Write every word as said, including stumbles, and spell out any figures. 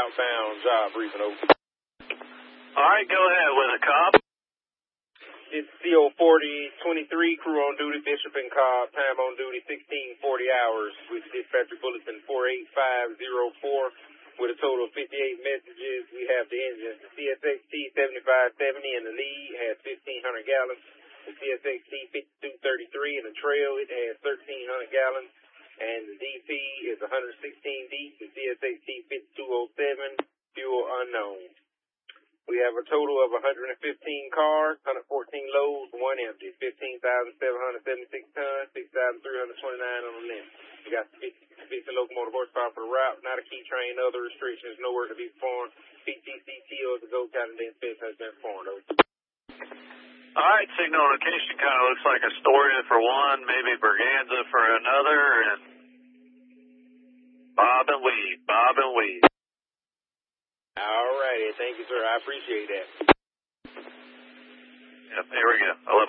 outbound job briefing, over. All right, go ahead with it, Cobb. It's C O forty twenty-three, crew on duty, Bishop and Cobb, time on duty sixteen forty hours with dispatcher bulletin four eight five zero four with a total of fifty-eight messages. We have the engines. The C S X T seventy-five seventy in the lead has fifteen hundred gallons. The C S X T fifty-two thirty-three in the trail, it has thirteen hundred gallons. And the D P is one hundred sixteen deep. The C S X T fifty-two oh seven, fuel unknown. We have a total of one hundred fifteen cars, one hundred fourteen loads, one empty, fifteen thousand seven hundred seventy-six tons, six thousand three hundred twenty-nine on the limit. We got fifty locomotive horsepower for the route, not a key train, other restrictions, no work to be performed. P T C T O of the Go County Inspection has been performed. Over. All right, signal location kind of looks like Astoria for one, maybe Berganza for another, and bob and weed, bob and weed. All righty. Thank you, sir. I appreciate that. Yep, here we go.